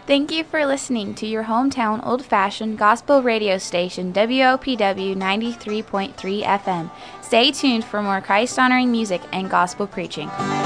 Thank you for listening to your hometown old-fashioned gospel radio station, WOPW 93.3 FM. Stay tuned for more Christ-honoring music and gospel preaching.